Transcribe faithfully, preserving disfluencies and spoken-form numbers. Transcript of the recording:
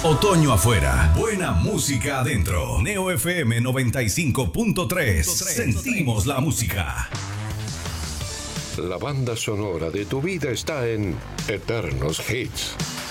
Otoño afuera, buena música adentro. Neo F M noventa y cinco punto tres. Sentimos la música. La banda sonora de tu vida está en Eternos Hits.